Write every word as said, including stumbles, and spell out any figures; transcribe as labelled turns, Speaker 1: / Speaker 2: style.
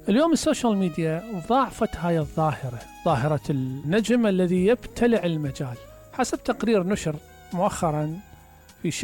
Speaker 1: اليوم السوشيال ميديا ضاعفت هاي الظاهرة، ظاهرة النجم الذي يبتلع المجال. حسب تقرير نشر مؤخرا